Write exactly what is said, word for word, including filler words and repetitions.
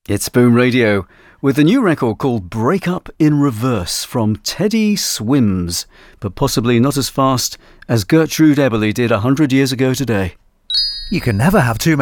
It's Boom Radio, with a new record called Break Up in Reverse from Teddy Swims, but possibly not as fast as Gertrude Eberle did a hundred years ago today. You can never have too many